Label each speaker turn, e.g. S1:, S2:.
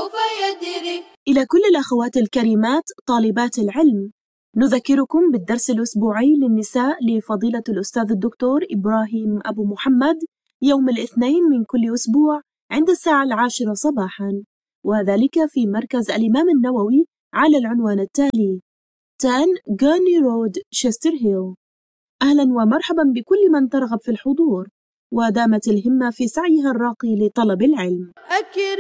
S1: سوف يدري.
S2: إلى كل الأخوات الكريمات طالبات العلم، نذكركم بالدرس الأسبوعي للنساء لفضيلة الأستاذ الدكتور إبراهيم أبو محمد يوم الاثنين من كل أسبوع عند الساعة 10 صباحا، وذلك في مركز الإمام النووي على العنوان التالي 10 غورني رود شستر هيل. أهلا ومرحبا بكل من ترغب في الحضور ودامت الهمة في سعيها الراقي لطلب العلم.